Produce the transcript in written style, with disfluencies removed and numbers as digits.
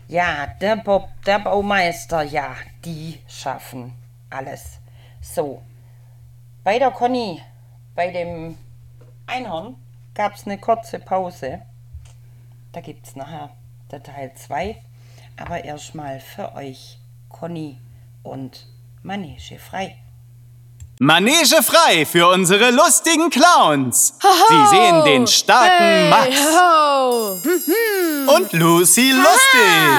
Ja, der Bob, der Baumeister, ja, die schaffen alles. So, bei der Conny, bei dem Einhorn, gab es eine kurze Pause. Da gibt es nachher der Teil 2. Aber erstmal für euch Conny und Manege frei. Manege frei für unsere lustigen Clowns. Sie sehen den starken Max und Lucy lustig.